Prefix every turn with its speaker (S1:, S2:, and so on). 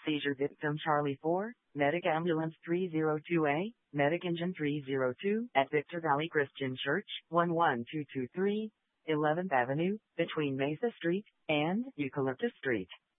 S1: Seizure victim Charlie 4, Medic Ambulance 302A, Medic Engine 302 at Victor Valley Christian Church, 11223, 11th Avenue, between Mesa Street and Eucalyptus Street.